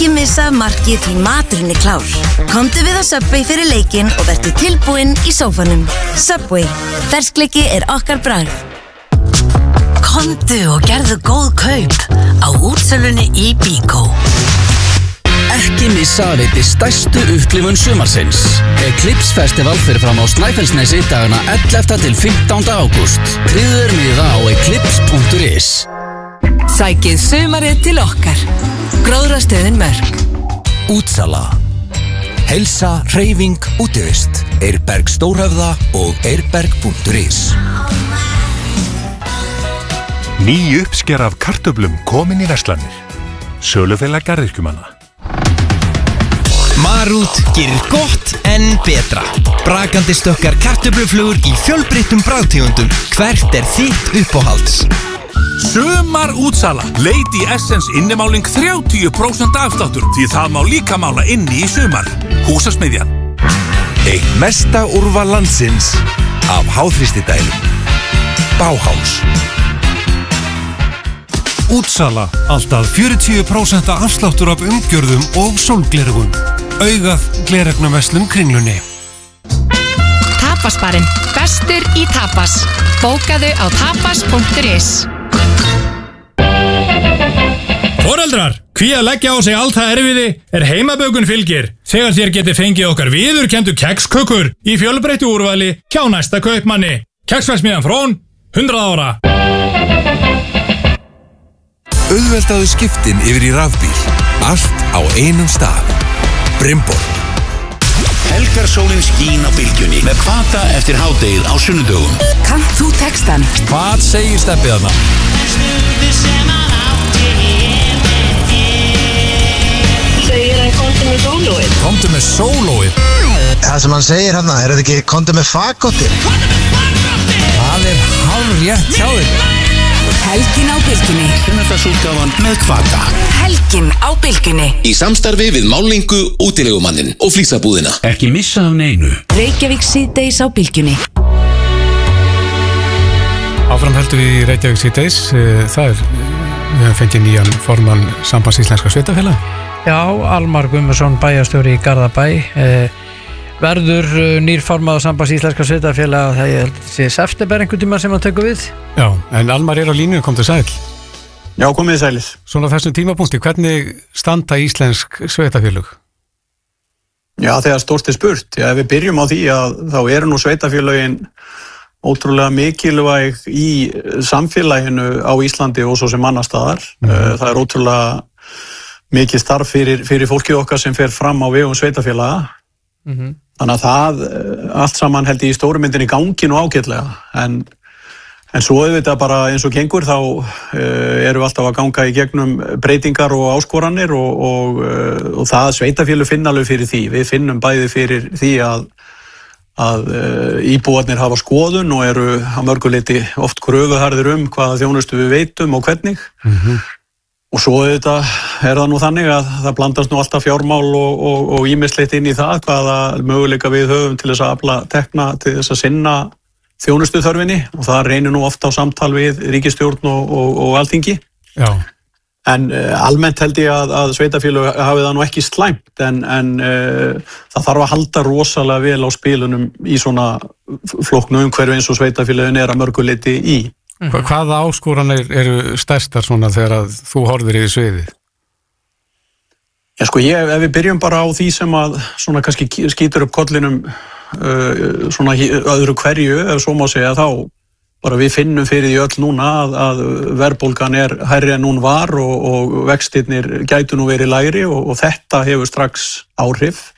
Ekki missa markið því maturinn klár. Komdu við á Subway fyrir leikinn og vertu tilbúinn í sófanum. Subway, ferskleiki okkar bragð. Komdu og gerðu góð kaup á útsölunni í Byko. Ekki missa að veiti stærstu upplifun sumarsins. Eclipse Festival fyrir fram á Snæfellsnesi dagana 11. til 15. ágúst. Tryggður miða á eclipse.is. Sækið sumarið til okkar. Gróðrastöðin Mörk. Útsala. Heilsa, hreyfing, útivist. Eirberg Stórhöfða og eirberg.is. Ný uppsker af kartöflum komin í verslanir. Sölufélag garðyrkjumanna. Marút gerir gott en betra. Brakandi stökkar kartöfluflugur í fjölbreyttum bragðtegundum. Hvert þitt uppáhalds? Sumar útsala. Lady Essence innimáling 30% afsláttur því það má líka mála inni í sumar. Húsasmiðjan. Eitt mesta úrval landsins af háþrýstidælum. Bauhaus. Útsala. Alltaf 40% afsláttur af umgjörðum og sólglerugum. Augað gleraugnarverslun Kringlunni. Tapasbarinn. Bestur í tapas. Bókaðu á tapas.is. Foreldrar, hví að leggja á sig allt það erfiði heimabökun fylgir. Þegar þér geti fengið okkar viðurkenndu kekskökur í fjölbreyttu úrvali hjá næsta kaupmanni. Keksverksmiðjan Frón, 100 ára. Auðveldaðu skiptin yfir í rafbíl. Allt á einum stað. Brimborg. Helgarsólin skín á bylgjunni með hvata eftir hádegið á sunnudögum. Kannt þú textan? Hvað segir steppið þarna? Segir hann komdu með sólóið. Komdu með sólóið? Það sem hann segir hérna, þetta ekki komdu með faggotti? Það hárrétt hjá þér. Helgin á bylgjunni. Sunnudagsútgáfan með hvata. Helgin á bylgjunni. Í samstarfi við málingu, útilegumannin og flísabúðina. Ekki missa af neinu. Reykjavík síðdeis á bylgjunni. Áfram höldum við í Reykjavík síðdeis. Við höfum fengið nýjan formann Sambands íslenskra sveitarfélaga. Já, Almar Guðmundsson, bæjarstjóri í Garðabæ. Verður nýr formaður Sambands íslenskra sveitarfélaga, það ég held að sé september einhvern tíma sem hann tekur við. Já, en Almar á línu, kom til sæl. Já, komið sælis. Svona þessum tímapunkti, hvernig standa íslensk sveitarfélög? Já, þegar stórt spurt. Já, ef við byrjum á því að þá eru nú sveitarfélögin ótrúlega mikilvæg í samfélaginu á Íslandi og svo sem annars staðar. Það er ótrúlega mikið starf fyrir fólkið okkar sem fer fram á vegum sveitarfélaga. Þannig að það allt saman held í stóru myndinni gangi nú ágætlega en svo auðvitað bara eins og gengur þá erum við alltaf að ganga í gegnum breytingar og áskoranir og það sveitarfélög finna alveg fyrir því. Við finnum bæði fyrir því að íbúarnir hafa skoðun og eru að mörgu leyti oft kröfuharðir hvaða þjónustu við veitum og hvernig. Og svo auðvitað það nú þannig að það blandast nú alltaf fjármál og ýmislegt inn í það hvaða möguleika við höfum til þess að afla tekna til þess að sinna þjónustuþörfinni og það reynir nú ofta á samtal við ríkisstjórn og Alþingi. Já. En almennt held ég að sveitarfélög hafi það nú ekki slæmt en það þarf að halda rosalega vel á spilunum í svona flóknu umhverfi eins og sveitarfélögin að mörgu leyti í. Hvaða áskoranir eru stærstar svona þegar að þú horfir yfir sviðið? Já sko, ef við byrjum bara á því sem að svona kannski skýtur upp kollinum svona öðru hverju, ef svo má segja þá bara við finnum fyrir því öll núna að verðbólgan hærri en hún var og vextirnir gætu nú verið lægri og þetta hefur strax áhrif.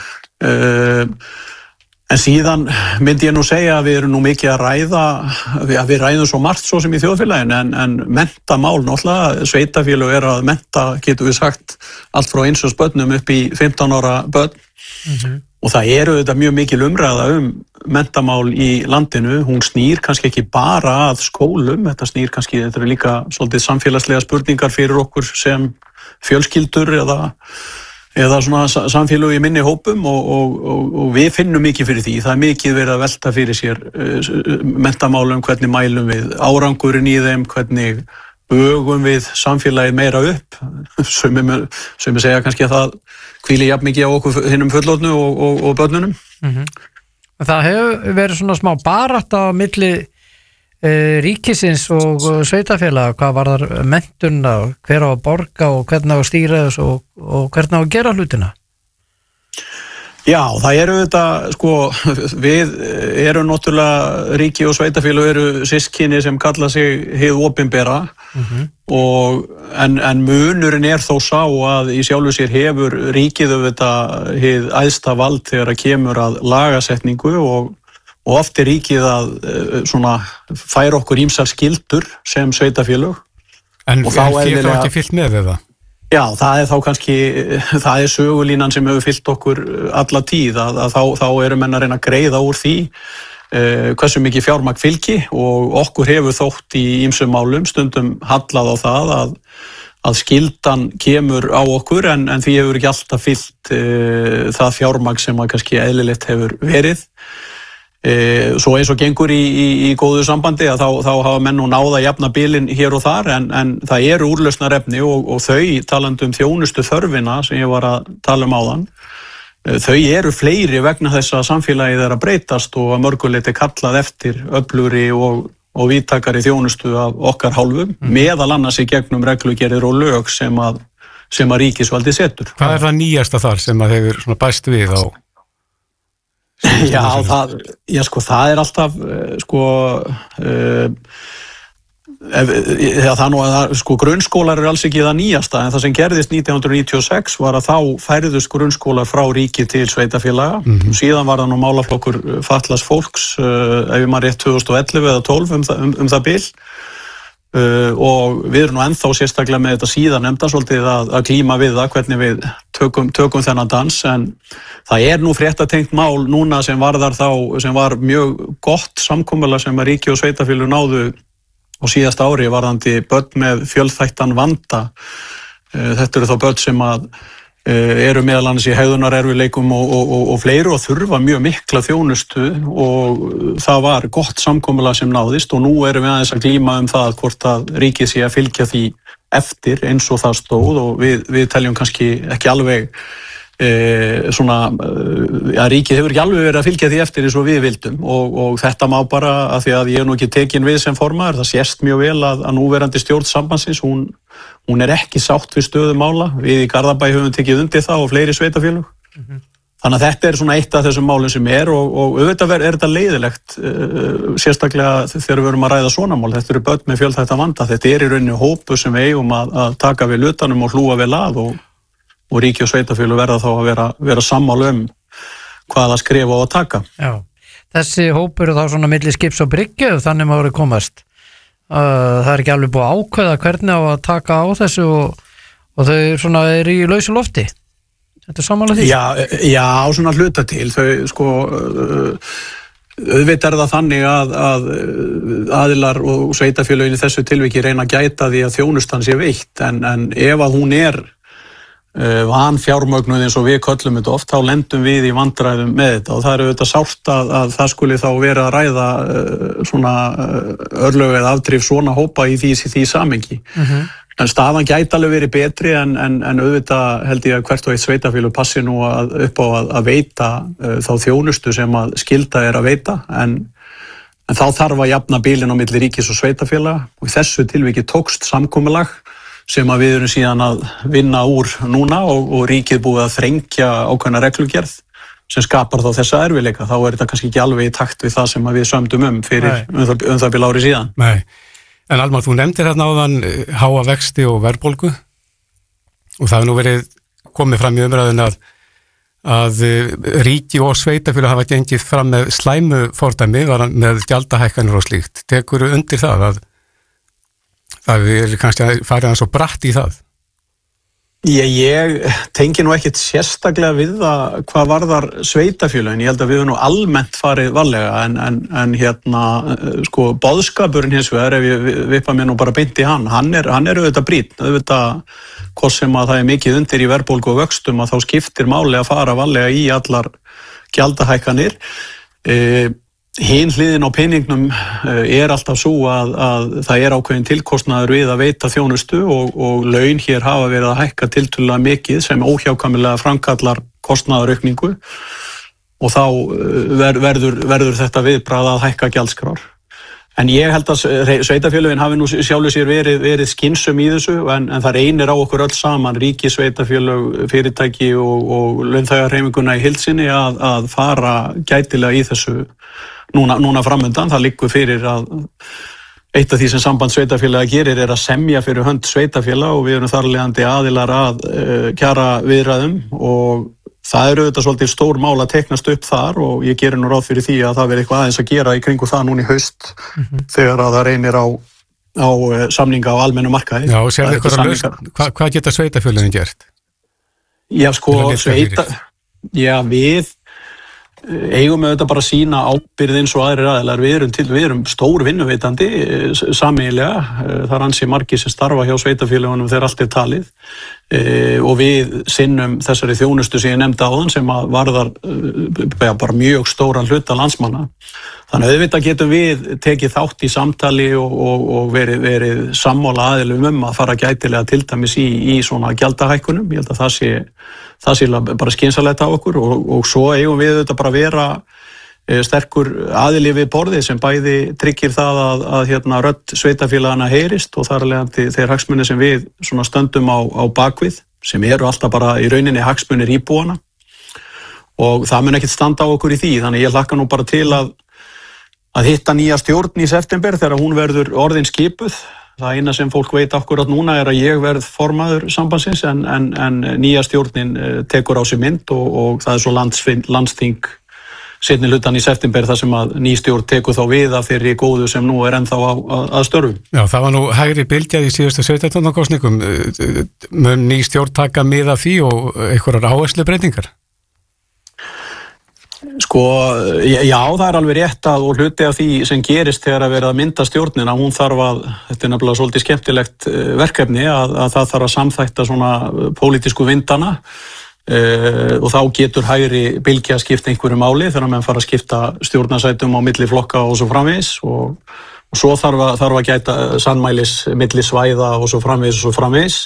En síðan myndi ég nú segja að við erum nú mikið að ræða, við ræðum svo margt svo sem í þjóðfélaginu en menntamál náttúrulega, sveitarfélög að mennta, getum við sagt, allt frá eins og börnum upp í 15 ára börn. Og það auðvitað mjög mikil umræða menntamál í landinu, hún snýr kannski ekki bara að skólum, þetta eru líka svolítið samfélagslega spurningar fyrir okkur sem fjölskyldur eða svona samfélög í minni hópum og við finnum mikið fyrir því. Það mikið verið að velta fyrir sér menntamálum, hvernig mælum við árangurinn í þeim, hvernig bögum við samfélagið meira upp. Sumir segja kannski að það hvíli jafn mikið á okkur hinum fullorðnu og börnunum. Það hefur verið svona smá barátta á milli ríkisins og sveitarfélaga, hvað varðar menntuna, hver á að borga og hvernig á að stýra þess og hvernig á að gera hlutina? Já, það eru þetta, sko, við erum náttúrulega, ríki og sveitarfélög eru systkini sem kalla sig hið opinbera en munurinn þó sá að í sjálfu sér hefur ríkið auðvitað hið æðsta vald þegar að kemur að lagasetningu og oft ríkið að svona færa okkur ýmsar skyldur sem sveitarfélög. En þið þá ekki fyllt með við það? Já, það þá kannski, það sögulínan sem hefur fyllt okkur alla tíð, að þá eru menn að reyna að greiða úr því hversu mikið fjármagn fylgi og okkur hefur þótt í ýmsum málum stundum hallað á það að skyldan kemur á okkur en því hefur ekki alltaf fyllt það fjármagn sem að kannski eðlilegt hefur verið. Svo eins og gengur í góðu sambandi að þá hafa menn nú náð að jafna bilin hér og þar en það eru úrlausnarefni og þau talandi þjónustu þörfina sem ég var að tala áðan, þau eru fleiri vegna þess að samfélagið að breytast og að mörguleiti kallað eftir öflugri og víðtækari þjónustu af okkar hálfu, meðal annars í gegnum reglugerðir og lög sem að ríkisvaldi setur. Hvað það nýjasta þar sem að hefur svona bæst við á? Já, það alltaf grunnskólar eru alls ekki það nýjasta en það sem gerðist 1996 var að þá færðust grunnskólar frá ríki til sveitarfélaga síðan var það nú málaflokkur fatlaðs fólks ef ég man rétt 2011 eða 12 um það bil og við erum nú ennþá sérstaklega með þetta síðan nefnda svolítið að glíma við það hvernig við tökum þennan dans en það nú fréttatengt mál núna sem var mjög gott samkomulag sem að ríki og sveitarfélög náðu á síðasta ári varðandi börn með fjölþættan vanda. Þetta eru þá börn sem að eru meðal annars í hegðunarerfiðleikum og fleiri og þurfa mjög mikla þjónustu og það var gott samkomulag sem náðist og nú erum við aðeins að glíma það hvort að ríkið sé að fylgja því eftir eins og það stóð og við teljum kannski ekki alveg ríkið hefur ekki alveg verið að fylgja því eftir eins og við vildum og þetta má bara að því að ég nú ekki tekin við sem formaður, það sést mjög vel að núverandi stjórn sambandsins, hún ekki sátt við stöðu mála, við í Garðabæ höfum tekið undir það og fleiri sveitarfélög. Þannig að þetta svona eitt af þessum málum sem og auðvitað þetta leiðilegt, sérstaklega þegar við erum að ræða svona mál, þetta eru börn með fjölþættan vanda, þetta í rauninni hópu sem við eigum að taka við hlutanum og hlúa vel að og ríki og sveitarfélög verða þá að vera sammála hvaða skrifa og að taka. Já, þessi hópur þá svona milli skips og bryggju þannig má verið komast. Það ekki alveg búið að ákveða hvernig á að taka á þessu og þau svona í lausu lofti. Þetta sammála því? Já, svona hluta til. Þau auðvitað það þannig að aðilar og sveitarfélögin í þessu tilviki reyna að gæta því að þjónustan sé veitt en ef að hún vanfjármögnuð eins og við köllum þetta oft, þá lendum við í vandræðum með þetta og það auðvitað sárt að það skuli þá vera að ræða svona örlög eða afdrif svona hópa í því samengi. En staðan gæti alveg verið betri en auðvitað held ég að hvert og eitt sveitarfélag passi nú upp á að veita þá þjónustu sem að skylda að veita en þá þarf að jafna bilinn á milli ríkis og sveitarfélaga og í þessu tilviki tókst samkomulag sem að við erum síðan að vinna úr núna og ríkið búið að þrengja ákveðna reglugerð sem skapar þá þessa erfiðleika. Þá þetta kannski ekki alveg í takt við það sem að við sömdum fyrir það bil ári síðan. Nei, en Almar, þú nefndir hérna áðan háa vexti og verðbólgu og það nú verið komið fram í umræðun að ríki og sveitafélög hafa gengið fram með slæmu fordæmi með gjaldahækkanir og slíkt. Tekurðu undir það að það kannski að fara aðeins og bratt í það? Ég tengi nú ekkert sérstaklega við það hvað varðar sveitafélögin. Ég held að við höfum nú almennt farið varlega en boðskapurinn hins vegar, ef ég vippa mér nú bara beint í hann auðvitað brýnn, auðvitað hvort sem að það mikið undir í verðbólgu og vöxtum að þá skiptir máli að fara varlega í allar gjaldahækkanir. Hin hliðin á peningnum alltaf svo að það ákveðin tilkostnaður við að veita þjónustu og laun hér hafa verið að hækka tiltölulega mikið sem óhjákvæmilega framkallar kostnaðaraukningu og þá verður þetta viðbragð að hækka gjaldskrár. En ég held að sveitarfélögin hafi nú sjálfu sér verið skynsum í þessu en það reynir á okkur öll saman, ríki, sveitarfélög, fyrirtæki og launþegahreyfinguna í heild sinni að fara gætilega í þessu núna framundan. Það liggur fyrir að eitt af því sem samband sveitarfélaga gerir að semja fyrir hönd sveitarfélaga og við erum þar leiðandi aðilar að kjaraviðræðum og það auðvitað svolítið stór mál að teiknast upp þar og ég gerir nú ráð fyrir því að það verði eitthvað aðeins að gera í kringu það núna í haust þegar að það reynir á samninga á almennu markaði. Já, og sér eitthvað að lausn, hvað geta sveitarfélögin gert? Já, við eigum auðvitað bara að sýna ábyrgð eins og aðrir aðilar. Við erum stór vinnuveitandi sameiginlega, það ansi margir sem starfa hjá sveitarfélögunum þegar allt talið og við sinnum þessari þjónustu sem ég nefndi áðan sem að varðar bara mjög stóran hluta landsmanna. Þannig auðvitað getum við tekið þátt í samtali og verið sammála aðilum að fara gætilega til dæmis í svona gjaldahækkunum. Ég held að það sé bara skynsamlegt á okkur og svo eigum við auðvitað bara vera sterkur aðili við borðið sem bæði tryggir það að rödd sveitarfélagana heyrist og þar alveg þeir hagsmunir sem við svona stöndum á bakvið sem eru alltaf bara í rauninni hagsmunir íbúana og það mun ekkert standa á okkur í því. Þannig ég hlakka nú bara til að hitta nýja stjórn í september þegar hún verður orðin skipuð. Það eina sem fólk veit akkurat núna að ég verð formaður sambandsins en nýja stjórnin tekur á sig mynd og það svo landsþing seinni hlutan í september þar sem að ný stjórn tekur þá við af þeirri góðu sem nú ennþá að störfum. Já, það var nú hægri bylgjað í síðustu sveitarstjórnarkosningum. Mun ný stjórn taka mið af því og einhverjar áherslubreytingar? Já, það alveg rétt og hluti af því sem gerist þegar að vera að mynda stjórnina, hún þarf þetta nefnilega svolítið skemmtilegt verkefni að það þarf að samþætta svona pólitísku vindana og þá getur hægri bylgja að skipta einhverju máli þegar menn fara að skipta stjórnarsætum á milli flokka og svo framvegis og svo þarf að gæta sannmælis milli svæða og svo framvegis.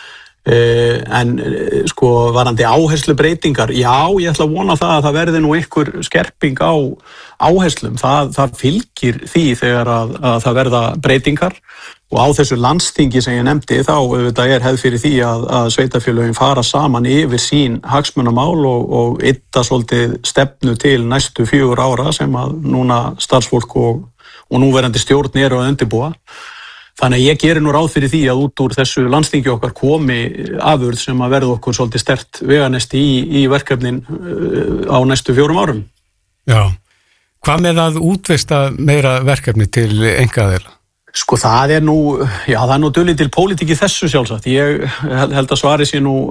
En varandi áherslubreytingar, já, ég ætla að vona það að það verði nú einhver skerping á áherslum, það fylgir því þegar að það verða breytingar og á þessu landsþingi sem ég nefndi þá auðvitað hefð fyrir því að sveitarfélögin fara saman yfir sín hagsmunamál og ytta svolítið stefnu til næstu 4 ára sem að núna starfsfólk og núverandi stjórn eru að undirbúa. Þannig að ég gerir nú ráð fyrir því að út úr þessu landsþingi okkar komi afurð sem að verða okkur svolítið sterkt veganesti í verkefnin á næstu 4 árum. Já, hvað með að útvista meira verkefni til einkaaðila? Það nú dulið til pólitík í þessu sjálfsagt. Ég held að svari sé nú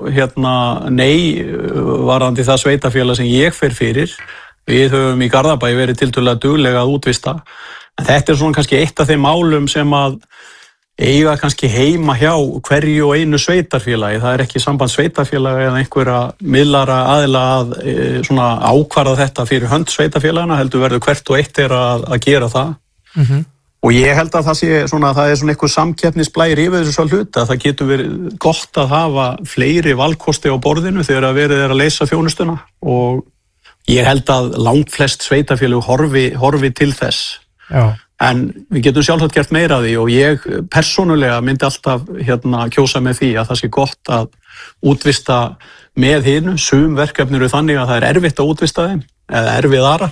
nei varðandi það sveitarfélag sem ég fer fyrir. Við höfum í Garðabæ verið tiltölulega duglega að útvista. En þetta svona kannski eitt af þeim málum sem að eiga kannski heima hjá hverju og einu sveitarfélagi. Það ekki samband sveitarfélagi eða einhverja miðlara aðila að svona ákvarða þetta fyrir hönd sveitarfélagana, heldur verður hvert og eitt að gera það. Og ég held að það er svona einhver samkeppnisblægir yfir þessu svo hluta. Það getur verið gott að hafa fleiri valkosti á borðinu þegar verið að leysa þjónustuna og ég held að langt flest sveitarfélög horfi til þess. Já. En við getum sjálfsagt gert meira af því og ég persónulega myndi alltaf kjósa með því að það sé gott að útvista með hinu. Sum verkefni eru þannig að það erfitt að útvista þeim eða erfiðara.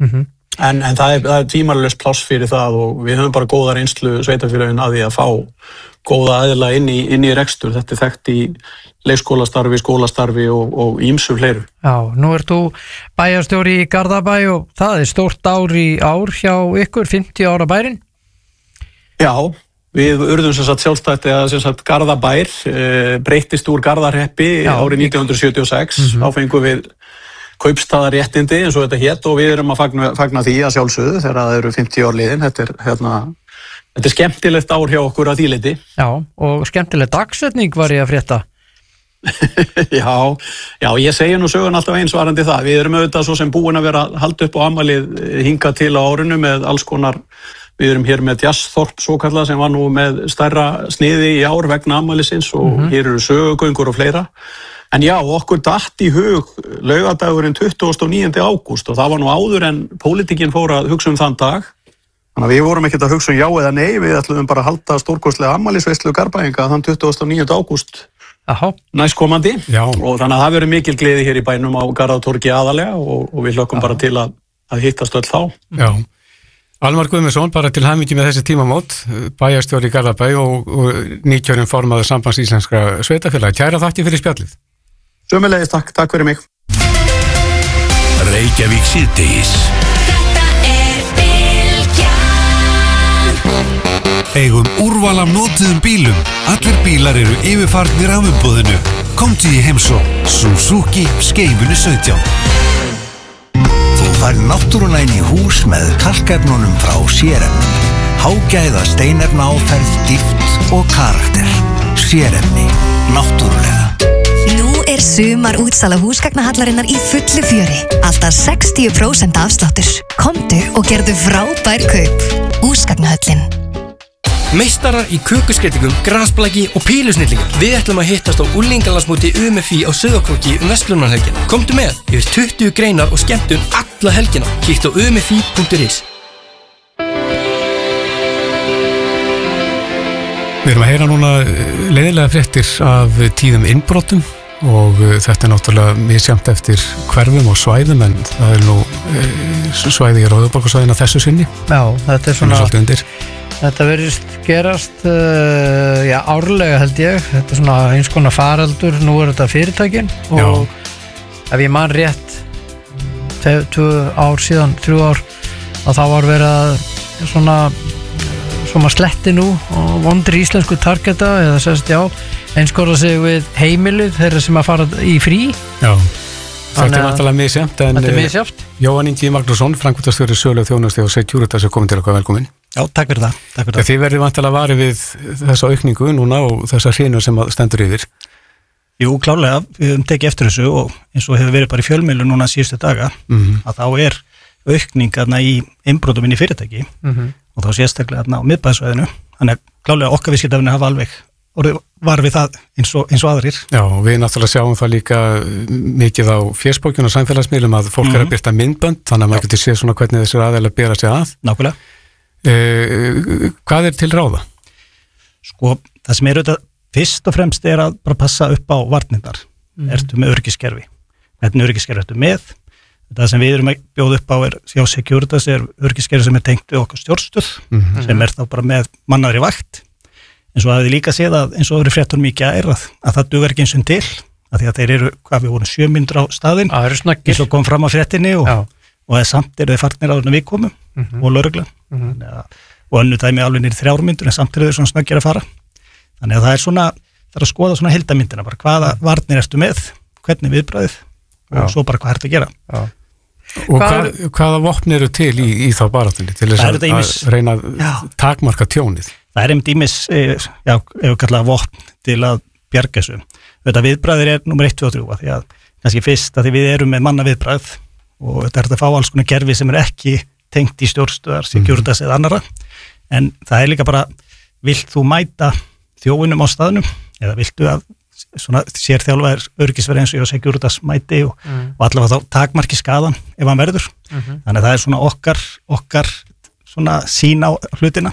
En það er tvímælalaust pláss fyrir það og við höfum bara góða reynslu sveitarfélögin að því að fá góða aðila inn í rekstur. Þetta þekkt í leikskólastarfi, skólastarfi og ýmsu fleiru. Já, nú ert þú bæjarstjóri í Garðabæ og það stórt ár í ár hjá ykkur, 50 ára bærin? Já, við urðum sjálfstætt eða Garðabær breyttist úr Garðarhreppi árið 1976. Þá fengum við kaupstaðarréttindi eins og þetta hét og við erum að fagna því að sjálfsögðu þegar það eru 50 ár liðin. Þetta skemmtilegt ár hjá okkur að því leyti. Já, og skemmtileg dagsetning var ég að frétta. Já, ég segi nú sögun alltaf eins varandi það. Við erum auðvitað svo sem búin að vera að halda upp á afmælið hingað til á árinu með alls konar, við erum hér með Jazzþorp svokallað sem var nú með stærra sniði í ár vegna afmælisins og hér eru sögugöngur og fleira. En já, okkur datt í hug laugardagurinn 29. ágúst og það var nú áður en pólitíkin fór að hugsa þann dag. Þannig að við vorum ekkert að hugsa já eða nei, við ætlum bara að halda stórkostlega afmælisveislu Garðbæinga þann 29. ágúst næstkomandi og þannig að það verður mikil gleði hér í bænum á Garðatorgi aðalega og við hlökkum bara til að hittast öll þá. Já. Almar Guðmundsson, bara til hamingju með þessi tímamót, bæjarstjóri í Garðabæ og nýkjörinn formaður Sambands íslenskra sveitarfélaga. Kæra þakki fyrir spjallið. Sömuleiðis, takk fyrir mig. Reykjavík síðdegis. Eigum úrval af notuðum bílum. Allir bílar eru yfirfarnir af umboðinu. Komdu í heimsókn. Suzuki Skeifunni 17. Þú færð náttúruna inn í hús með kalkefnunum frá sérefnum. Hágæða steinefna áferð, dýpt og karakter. Sérefni. Náttúrulega. Nú sumar útsala húsgagnahallarinnar í fullu fjöri. Alltaf 60% afsláttur. Komdu og gerðu frábær kaup. Húsgagnahöllin. Meistarar í kökuskreitingum, grasblaki og pílusnillingar. Við ætlum að hittast á úlingalansmóti UMFI á Sauðárkróki Verslunarhelgina. Komdu með, yfir 20 greinar og skemmtun alla helgina. Kíktu á umfi.is. Við erum að heyra núna leiðilega fréttir af tíðum innbrotum og þetta náttúrulega misjafnt eftir hverfum og svæðum en það nú svæði í Rauðaborgarsvæðina þessu sinni. Já, þetta svona þetta verðist gerast árlega held ég. Þetta svona eins konar faraldur. Nú þetta fyrirtækin og ef ég man rétt 2 ár síðan, 3 ár að þá var verið að svona sletti nú og vondri íslensku targeta eða sérst einskorða sig við heimilið þeirra sem að fara í frí. Já, þetta vantalega misjafnt en Jóhann Ingi Magnússon, framkvæmdastjóri sölu og þjónustu og Securitas er komin til okkar, velkomin. Já, takk fyrir það. Þið verðið vantalega varið við þessa aukningu núna og þessa hrinu sem stendur yfir. Jú, klárlega, við höfum tekið eftir þessu og eins og hefur verið bara í fjölmiðlu núna síðustu daga að þá aukning í innbrotum inn í fyrirtæki og þá sérstaklega á miðbæðsvæðinu. Þannig að klárlega okkar viðskiptavinir hafa alveg var við það eins og aðrir. Já, við náttúrulega sjáum það líka mikið á fésbókjun og samfélagsmiðlum að fólk er að birta myndbönd, þannig að maður getur séð svona hvernig þessir aðeinslega bera sig að. Nákvæmlega. Hvað er til ráða? Sko, það sem auðvitað fyrst og fremst að bara passa upp á varnirnar. Ertu með öryggiskerfi? Hvernig öryggiskerfi ertu með? Það sem við erum að bjóða upp á hjá Securitas öryggiskerfi sem tengt við okkar stjórnstöð sem þá bara með mannaðri vakt. En svo hafið þið líka séð að eins og verið fréttur mikið að það dugar ekki eins og til að því að þeir eru, við vorum 7 mínútur á staðinn eins og kom fram á fréttinni og samt þeir farnir áður en við komum og lögreglan og önnu dæmi alveg niður 3 mínútur en samt þeir svona snöggir að fara. Þannig að það er að skoða svona heildarmyndina bara hvaða varnir ertu með, hvernig viðbragðið og svo bara hvað ertu að gera. Og hvaða vopn eru til í þá baráttunni til þess að reyna að takmarka tjónið? Það einmitt ýmis, ef við kallaðum vopn til að bjarga þessu. Þetta viðbragðir nummer 1, 2 og 3 því að kannski fyrst að því við erum með manna viðbragð og þetta að fá alls konar kerfi sem ekki tengt í stjórnstöðar, Securitas eða annara en það líka bara, vilt þú mæta þjóinum á staðnum eða viltu að svona sérþjálfaðir öryggisverði eins og Securitas mæti og allavega þá takmarki skaðan ef hann verður. Þannig að það er svona okkar svona sín á hlutina.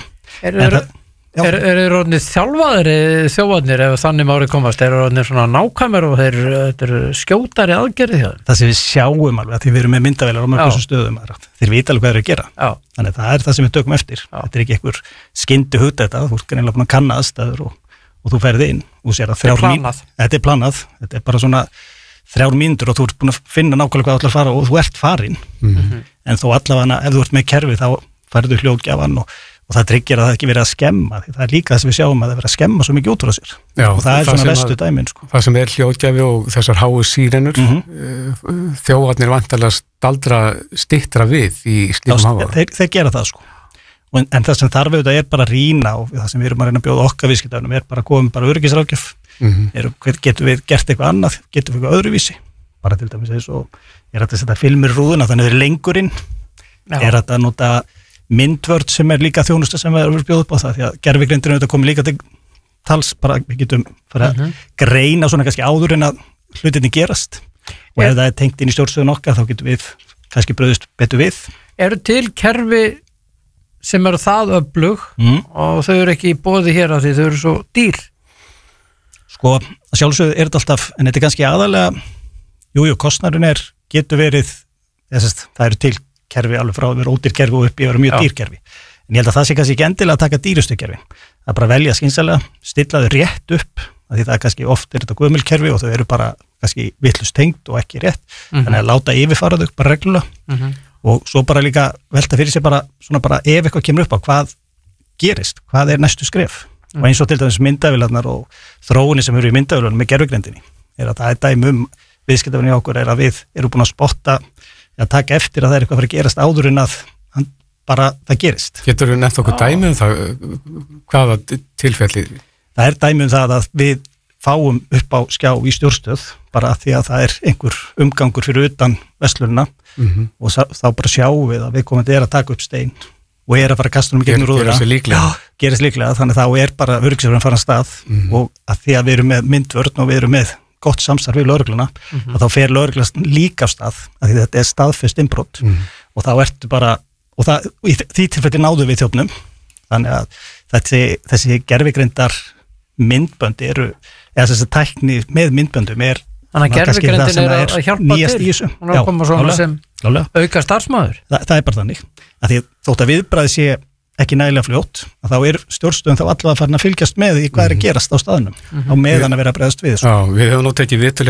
Er þeir orðnir þjálfaðir ef þannig mári komast? Er þeir orðnir svona nákvæmur og þeir eru skjótari aðgerði hjá þeim? Það sem við sjáum alveg að því við erum með myndavélar á mörgum stöðum þeir vita alveg hvað þeir eru að gera. Þannig að það er það sem við tökum eftir. Þetta er ekki einhver skyndu hut þetta, þú er einlega búin að kanna aðstæður og þú ferði inn og sér að 3 mínútur. Þetta er planað. Þetta er bara svona 3 mínútur og þú ert búin að finna nákvæmlega hvað þú ætlar að fara og þú ert farin. En þó allavega ef þú ert með kerfi þá færðu hljóðgjafann og það tryggir að það ekki verið að skemma því það er líka það sem við sjáum að það verið að skemma svo mikið út úr sér. Já, og það er svona vestu dæmin Það sem er hljóðgjafi og þessar háu sírenur þjófarnir vantarlega staldra stittra við í slíkum háa. Þeir gera það en það sem þarf auðvitað bara að rýna og það sem við erum að reyna að bjóða okkar viðskiptavinum bara að koma bara öryggisráðgjöf Getum við gert eitthvað annað, getum við eitthvað öðruvísi, bara til dæmis eins og hægt að setja filmur í rúðuna, þannig er lengurinn, hægt að nota myndvörð sem líka þjónusta sem við erum bjóð upp á það, því að gervigrindin auðvitað komið líka til tals, bara við getum fara að greina svona kannski áður en að hlutinni gerast og ef það er tengt inn í stjórnstöðun okkar þá getum við kannski bröðust betur við. Eru til kerfi sem eru það öflug og þau eru ekki í boði hér af því þau eru svo dýr? Sko, sjálfsögðu er þetta alltaf, en þetta er kannski aðalega, kostnarinn getur verið, það eru til kerfi alveg frá að vera ódýr kerfi og upp í að vera mjög dýr kerfi. En ég held að það sé kannski ekki endilega að taka dýrustu kerfi. Það er bara að velja skynsamlega, stilla þau rétt upp, af því það er kannski oft þetta gömul kerfi og þau eru bara kannski vitlaust tengd og ekki rétt. Þannig að láta yfirfara þau bara reglulega og svo bara líka velta fyrir sig bara svona bara ef eitthvað kemur upp á hvað gerist, hvað er næstu skref. Og eins og til dæmis myndavélarnar og þróunni sem eru í myndavélarnar með gervigrindinni er að það er dæmi viðskiptavinni okkur er að við erum búin að spotta að taka eftir að það er eitthvað að fara að gerast áður en að bara það gerist. Getur þú nefnt okkur dæmi það, hvaða tilfelli? Það er dæmi það að við fáum upp á skjá í stjórnstöð bara að því að það er einhver umgangur fyrir utan verslunina og þá bara sjáum við að viðkomandi er að taka upp stein og er að fara að kasta um gegnum rúðuna. Gerist líklega, þannig að þá er bara öryggisvörðan farin af stað og að því að við erum með myndvörn og við erum með gott samstarf við lögregluna og þá fer lögreglan líka af stað að því þetta er staðfest innbrot og þá ertu bara, og það, í því tilfelli náðu við þjófnum, þannig að þessi gervigrindar myndbönd eru, eða þessi tækni með myndböndum er þannig að gervigrindin er að hjálpa til hún er að koma svona sem auka starfsmaður. Það er bara þannig að því þótt að viðbragði sé ekki nægilega fljótt, að þá er stjórnstöðun þá allavega farin að fylgjast með í hvað er að gerast á staðnum á meðan að vera að bregðast við. Já, við hefum nú tekið viðtöl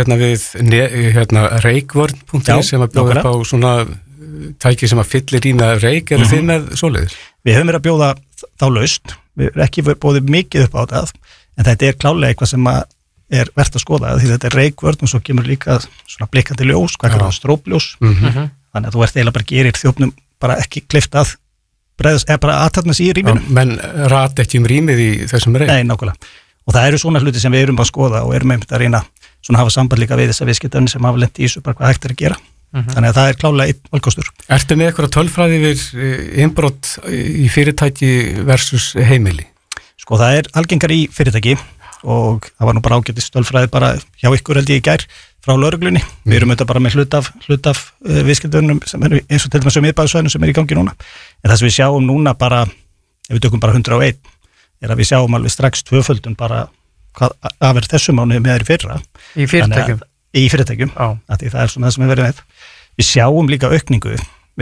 við reikvörn.is sem að bjóða upp á svona tæki sem að fyllir í með reik, eru þið með svoleiðis? Við höfum verið að bjóða þá laust, við erum ekki bóðið mikið upp á það, en þetta er klálega eitthvað sem að er verðt að skoða, því þetta er reikvörn og svo kemur líka svona blikkandi ljós, hvað kallar það strópljós, þannig að þú ert eiginlega bara gerir þjófnum bara ekki kleift að bregðast, eða bara aðtarnas í rýminu. Menn rat ekki rýmið í þessum reik? Nei, nákvæmlega. Og það eru svona hluti sem við erum að skoða og erum einmitt að reyna svona hafa samband líka við þessa viðskiptavinni sem hafa lent í þessu, bara hvað hægt er að gera. Þannig að það er klálega einn valkostur. Ertu með eitthvað tölfræði yfir innbrot í fyrirtæki versus heimili? Sko það er algengar í fyrirtæki og það var nú bara ágætist tölfræði bara hjá ykkur held ég í gær frá lögreglunni. Við erum auðvitað bara með hlut af viðskiptavinnum sem eru eins og til dæmis á miðbæðisvæðinu sem er í gangi núna. En það sem við sjáum núna bara, ef við tökum bara 101, er að við sjáum alveg strax tvöföldun bara hvað að vera þessum mánuði með þeirri fyrra. Í fyrirtækjum? Í fyrirtækjum, að því það er svona það sem við verðum með. Við sjáum líka aukningu.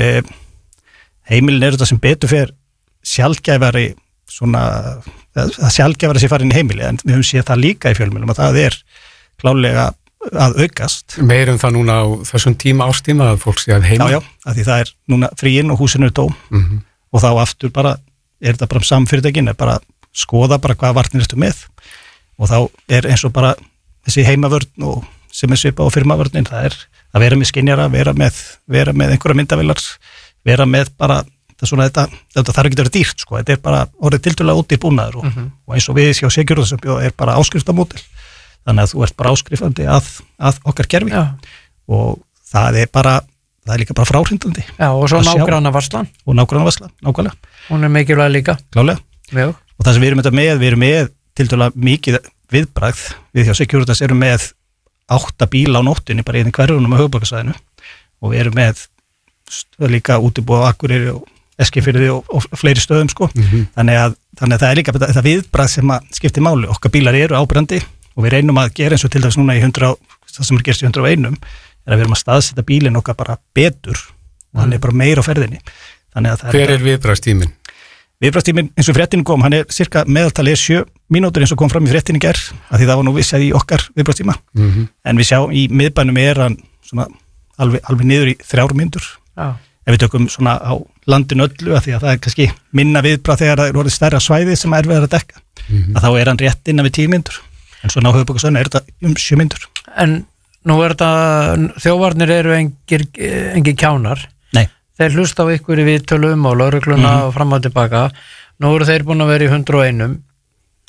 Heimilin eru þetta sem betur fer sjaldgæfari svona, það sjaldgæfari sem farin í heimili, en við höfum séð það líka í fjölmiðlum að það er klálega að aukast. Meirum það núna á þessum árstíma að fólk sé að heima? Já, að því það er núna fríinn og húsinu er tóm og þá aftur bara, er þetta bara samfyrirtækin, er bara skoða bara hvað varnir ertu með og þá er eins og bara þessi heimavörn og sem er svipað á firmavörnin, það er að vera með skynjara, vera með einhverja myndavélar, vera með bara þetta þarf ekki að vera dýrt sko, þetta er bara orðið tiltölulega ódýr búnaður og eins og við hjá Securitas er bara áskriftamódel. Þannig að þú ert bara áskrifandi að okkar kerfi og það er líka bara fráhrindandi. Já, og svo nágrannavarslan. Og nágrannavarslan, nákvæmlega. Hún er mikilvæg líka. Klálega. Já. Og það sem við erum með tiltölulega mikið viðbragð, við hjá Securitas erum með 8 bíla á nóttunni bara í hverjunum á höfuðborgarsvæðinu og við erum með líka útibúið á Akureyri og Eskifirði og fleiri stöðum sko. Þannig að það er líka þetta viðbragð sem að skiptir máli. Okkar bílar eru áberandi og við reynum að gera eins og til dæmis núna í 100, það sem er gerst í 101 er að við erum að staðsetja bílinn okkar bara betur og hann er bara meira á ferðinni. Hver er viðbragðstíminn? Viðbragðstíminn eins og fréttin kom, hann er cirka meðaltalið 7 mínútur eins og kom fram í fréttin í gær, að því það var nú vissað í okkar viðbragðstíma. En við sjáum í miðbænum er hann svona alveg niður í 3 mínútur. Ef við tökum svona á landinu öllu, að því að það er kannski minna viðbragð þegar það er orðið stærra svæði sem er verið að dekka, að þá er hann rétt innan við 10 mínútur. En svona á höfuðborgarsvæðinu er þetta 7 mínútur. En nú er þetta, þjófarnir eru engir kjánar. Nei. Þeir hlusta á ykkur í viðtölum og lögregluna og fram og tilbaka. Nú eru þeir búin að vera í 101.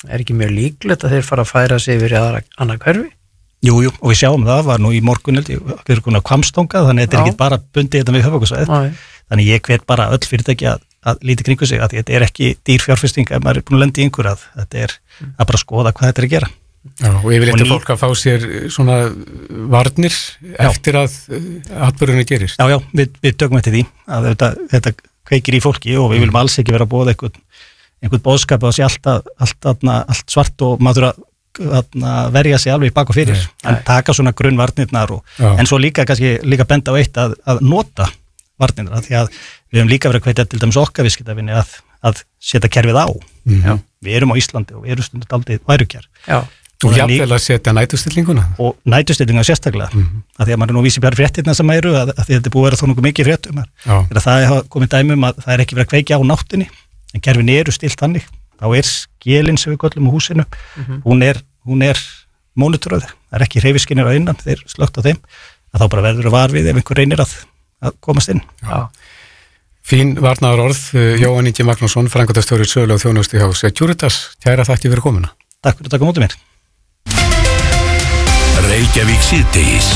ekki mjög líklegt að þeir fara að færa sig yfir í annað hverfi? Jú, og við sjáum það, var nú í morgun við erum konar Hvammstanga, þannig að þetta ekki bara bundið þetta við höfuðborgarsvæðið. Þannig ég hvet bara öll fyrirtæki að líti kringu sig, að þetta er ekki dýr fjárfesting ef maður búin að lenda í einhver að þetta að bara skoða hvað þetta að gera. Já, og yfirleitt að fólk að fá sér svona varnir eftir að atburðurinn gerist. Já, við tökum eftir því að þetta kveikir í fólki og við viljum alls ekki vera að boða einhvern boðskap að sé allt svart og maður að verja sig alveg bak og fyrir, en taka svona grunnvarnirnar en svo líka benda á eitt að nota varnirnar, því að við höfum líka verið að hvetja til dæmis okkar viðskiptavinni að setja kerfið á. Við erum á Íslandi og við erum stundum dálítið værukjær. Og jafnvel að setja nætustillinguna. Og nætustillinguna sérstaklega, að því að maður nú vísi bjár fréttirna sem eru, að því að þetta er búið að vera þó nokkuð mikið fréttum. Það er komið dæmi að það er ekki verið að kveikja á náttinni, en kerfin eru stilt þannig. Þá skélinn sem við köllum á húsinu, hún er mónitoröð, það er ekki hreyfiskinir á innan, þeir slögt á þeim, að þá bara verður að var við ef einhver reynir að komast inn. Fín varnaðar orð, Jóhann Ingi Magnússon, framkvæmdastjóri sölu og þjónustu hjá Securitas. Kæra þakki fyrir komuna. Takk fyrir að taka mótið mér. Reykjavík síðdegis.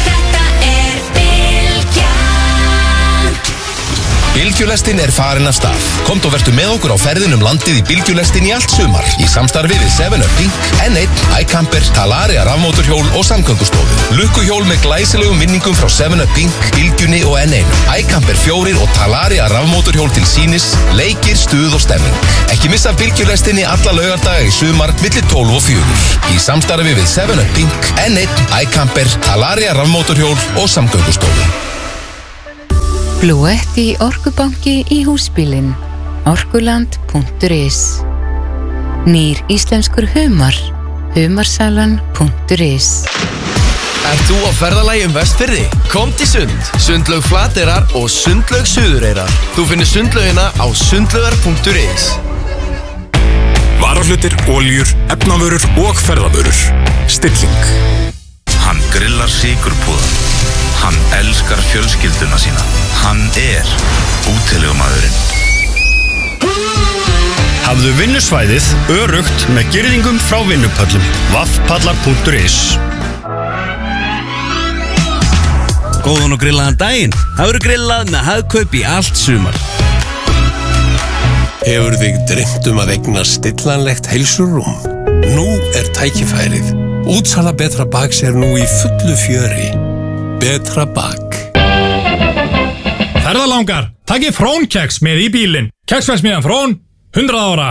Bylgjulestin er farin af stað. Komdu og vertu með okkur á ferðin landið í Bylgjulestin í allt sumar. Í samstarfi við 7up Pink, N1, iCamper, Talaria rafmótorhjól og samgöngustofu. Lukkuhjól með glæsilegum minningum frá 7up Pink, Bylgjunni og N1. iCamper 4 og Talaria rafmótorhjól til sýnis, leikir, stuð og stemming. Ekki missa Bylgjulestinni alla laugardaga í sumar milli 12 og 4. Í samstarfi við 7up Pink, N1, iCamper, Talaria rafmótorhjól og samgöngustofu. Blúett í Orkubanki í húsbílinn. Orkuland.is. Nýr íslenskur humar. Humarsalan.is. Ert þú á ferðalagi Vestfirði? Kom til Sund, Sundlaug Flateyrar og Sundlaug Suðureyrar. Þú finnir sundlaugina á sundlaugar.is. Varahlutir, oljur, efnavörur og ferðavörur. Stilling. Hann grillar sykurpúða. Hann elskar fjölskylduna sína. Hann útilegumaðurinn. Hafðu vinnusvæðið öruggt með girðingum frá vinnupöllum. vaffpallar.is. Góðan og grillaðan daginn. Það eru grillað með hagkaup í allt sumar. Hefur þig dreymt að eigna stillanlegt heilsurúm? Nú tækifærið. Útsala Betra Baks nú í fullu fjöri. Betra Bak. Ferðalangar, takið Frón-keks með í bílinn. Keksverksmiðjan Frón, 100 ára.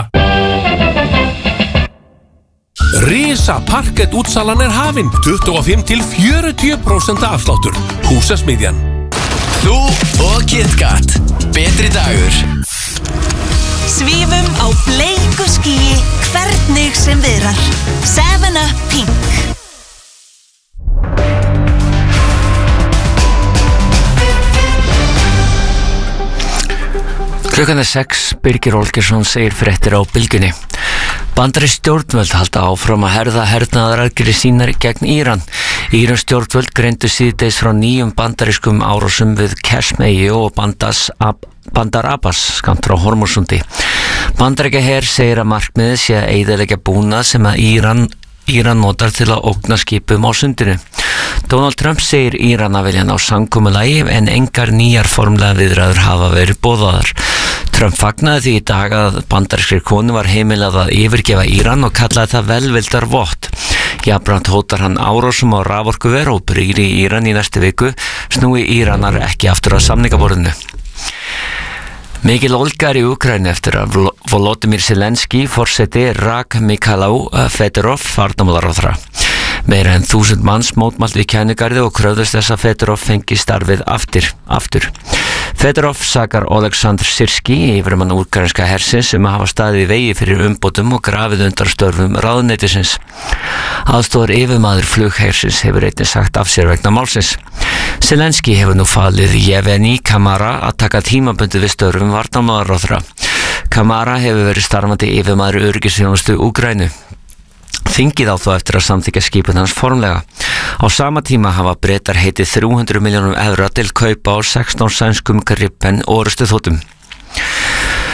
Risa parkett útsalan hafin. 25-40% afsláttur. Húsasmiðjan. Þú og KitKat. Betri dagur. Svífum á bleiku skýi, hvernig sem viðrar. 7up Pink. Klukkan 6, Birgir Olgersson segir fréttir á Bylgjunni. Bandarísk stjórnvöld halda áfram að herða hernaðaraðgerðir sínar gegn Íran. Írans stjórnvöld greindu síðdegis frá 9 bandarískum árásum við Kashmeyju og Bandar Abbas skammt frá Hormúsundi. Bandaríkjaher segir að markmiðið sé að eyðileggja búnað sem að Íran notar til að ógna skipum á sundinu. Donald Trump segir Íran að vilja ná samkomulagi en engar nýjar formlega viðræður hafa verið boðaðar. Trump fagnaði því í dag að bandarískri konu var heimilað að yfirgefa Íran og kallaði það velvildar vott. Jafnframt hótar hann árásum á raforkuver og brýr í Íran í næstu viku, snúi Íranar ekki aftur á samningaborðinu. Mikil ólga í Úkraínu eftir að Volodymyr Zelensky forseti rak Mikhail Fedorov varnarmálaráðherra. Meira en 1000 manns mótmælt við Kænugarði og kröfðust þess að Fedorov fengi starfið aftur. Fedorov sakar Oleksandr Syrski, yfirmann úkraínska hersins, að hafa staðið í vegi fyrir umbótum og grafið undan störfum ráðuneytisins. Aðstoðar yfirmaður flughersins hefur einnig sagt af sér vegna málsins. Zelensky hefur nú falið Yevgeny Kamara að taka tímabundið við störfum varnarmálaráðherra. Kamara hefur verið starfandi yfirmaður öryggisþjónustu Úkraínu. Þingið á þó eftir að samþykkja skipun hans formlega. Á sama tíma hafa Bretar heitið 300 milljónum evra til kaupa á 16 sænskum Gripen orrustuþotum.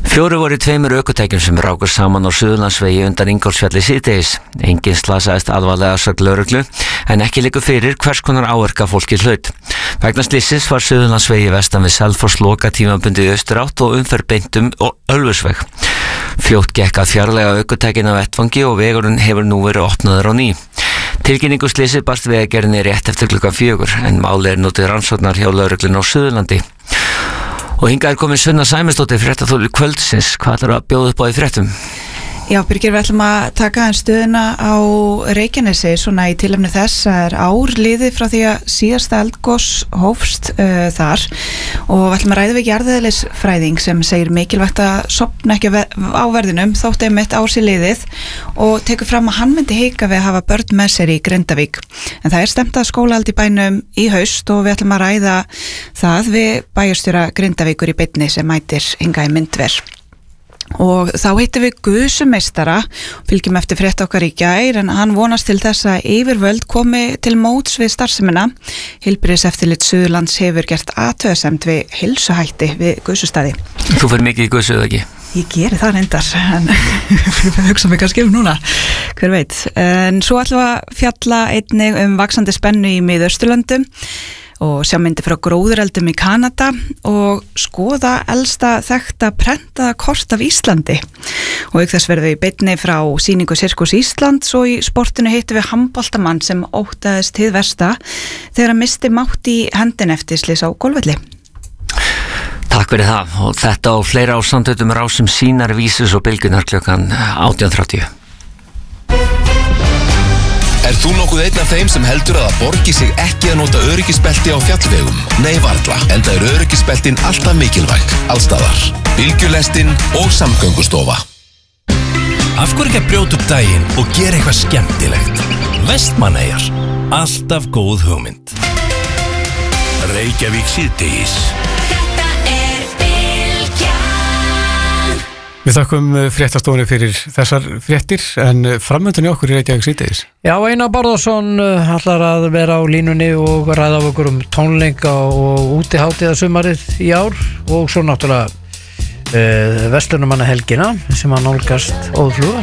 4 voru í 2 ökutækjum sem ráku saman á Suðurlandsvegi undan Ingólfsfjalli síðdegis. Enginn slasaðist alvarlega að sögn lögreglu en ekki liggur fyrir hvers konar áverka fólkið hlaut. Vegna slysins var Suðurlandsvegi vestan við Selfoss lokað tímabundið í austurátt og umferð beintum og Ölfusveg. Fljótt gekk að fjarlæga ökutækin af vettvangi og vegurinn hefur nú verið opnaður á ný. Tilkynningu slysið barst Vegagerðinni rétt eftir klukkan 4 en málið nú til rannsóknar hjá lögreglunni á Suðurlandi. Og hingað komin Sunna Sæmundsdóttir, fréttaþuli kvöldsins. Hvað ætlarðu að bjóða upp á í fréttum? Já, Birgir, við ætlum að taka stöðuna á Reykjanesi svona í tilefni þess að ár liðið frá því að síðasta eldgos hófst þar og við ætlum að ræða við jarðeðlisfræðing sem segir mikilvægt að sofna ekki á verðinum þótt einmitt ár sér liðið og tekur fram að hann myndi hika við að hafa börn með sér í Grindavík. En það stefnt að skólahald í bænum í haust og við ætlum að ræða það við bæjarstjóra Grindavíkur í beinni sem mætir hingað í myndver. Og þá hittum við gusumeistara, fylgjum eftir frétt okkar í gær en hann vonast til þess að yfirvöld komi til móts við starfsemina. Heilbrigðiseftirlit Suðurlands hefur gert athugasemd við heilsuhætti við gusustæði. Þú fer mikið í gusu eða ekki? Ég geri það reyndar en við hugsa mig kannski núna, hver veit. En svo ætlum við að fjalla einnig vaxandi spennu í Miðausturlöndum og sjá myndi frá gróðureldum í Kanada og skoða elsta þekkta prentaða kort af Íslandi. Og auk þess verðum við í beinni frá sýningu Sirkus Íslands og í sportinu hittum við handboltamann sem óttaðist hið versta þegar hann misti mátt í hendin eftir slys á golfvelli. Takk fyrir það og þetta og fleira á samtökum rásum sínar vísus og bylgunar klukkan 18:30. Er þú nokkuð einn af þeim sem heldur að það borgi sig ekki að nota öryggisbelti á fjallvegum? Nei varla, enda öryggisbeltin alltaf mikilvæg, allstaðar. Bylgjulestin og Samgöngustofa. Af hverju ekki að brjóta upp daginn og gera eitthvað skemmtilegt? Vestmannaeyjar, alltaf góð hugmynd. Reykjavík síðdegis. Við þakkum fréttastofunni fyrir þessar fréttir en framöndunni okkur í Reykjavík síðdegis. Já, Einar Bárðarsson ætlar að vera á línunni og ræða af okkur tónleika og útihátíðasumarið í ár og svo náttúrulega verslunarmannahelgina sem að nálgast óðfluga.